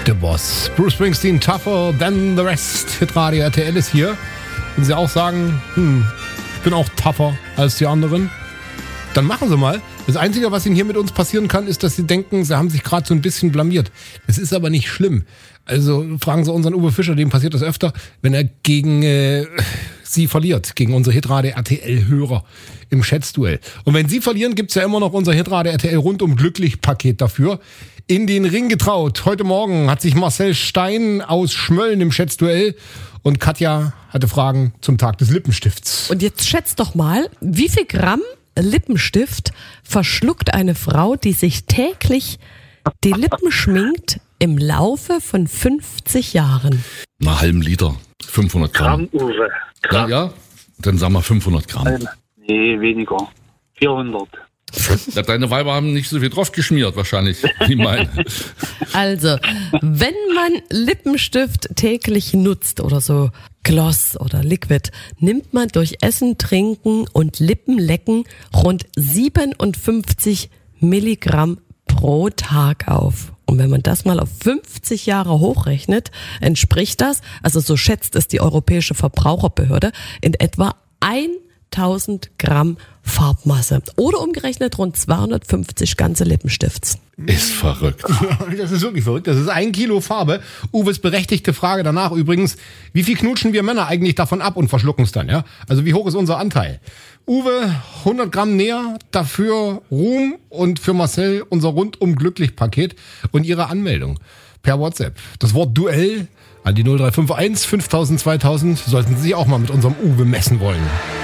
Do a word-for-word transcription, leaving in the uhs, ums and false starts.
The Boss. Bruce Springsteen, Tougher Than the Rest. Hitradio R T L ist hier. Wenn Sie auch sagen, hm, ich bin auch tougher als die anderen, dann machen Sie mal. Das Einzige, was Ihnen hier mit uns passieren kann, ist, dass Sie denken, Sie haben sich gerade so ein bisschen blamiert. Es ist aber nicht schlimm. Also fragen Sie unseren Uwe Fischer, dem passiert das öfter, wenn er gegen äh, Sie verliert, gegen unsere Hitradio R T L-Hörer im Schätzduell. Und wenn Sie verlieren, gibt's ja immer noch unser Hitradio R T L rundum glücklich Paket dafür. In den Ring getraut. Heute Morgen hat sich Marcel Stein aus Schmölln im Schätzduell und Katja hatte Fragen zum Tag des Lippenstifts. Und jetzt schätzt doch mal, wie viel Gramm Lippenstift verschluckt eine Frau, die sich täglich die Lippen schminkt, im Laufe von fünfzig Jahren? Einen halben Liter, fünfhundert Gramm. Gramm, Uwe. Gramm. Ja, ja, dann sagen wir fünfhundert Gramm. Nee, weniger. vierhundert. Ja, deine Weiber haben nicht so viel drauf geschmiert, wahrscheinlich, wie meine. Also, wenn man Lippenstift täglich nutzt oder so Gloss oder Liquid, nimmt man durch Essen, Trinken und Lippenlecken rund siebenundfünfzig Milligramm pro Tag auf. Und wenn man das mal auf fünfzig Jahre hochrechnet, entspricht das, also so schätzt es die Europäische Verbraucherbehörde, in etwa tausend Gramm Farbmasse. Oder umgerechnet rund zweihundertfünfzig ganze Lippenstifts. Ist verrückt. Das ist wirklich verrückt. Das ist ein Kilo Farbe. Uwes berechtigte Frage danach übrigens, wie viel knutschen wir Männer eigentlich davon ab und verschlucken es dann, ja? Also wie hoch ist unser Anteil? Uwe, hundert Gramm näher, dafür Ruhm und für Marcel unser rundum glücklich Paket und Ihre Anmeldung per WhatsApp. Das Wort Duell an die null drei fünf eins fünftausend zweitausend sollten Sie sich auch mal mit unserem Uwe messen wollen.